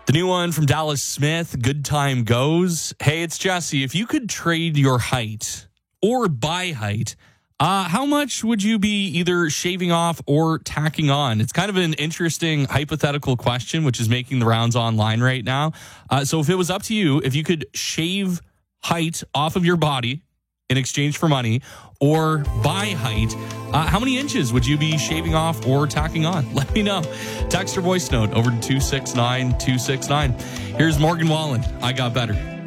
The new one from Dallas Smith, Good Time Goes. Hey, it's Jesse. If you could trade your height or buy height, how much would you be either shaving off or tacking on? It's kind of an interesting hypothetical question, which is making the rounds online right now. So if it was up to you, if you could shave height off of your body in exchange for money or buy height, how many inches would you be shaving off or tacking on? Let me know. Text or voice note over to 269-269. Here's Morgan Wallen. I Got Better.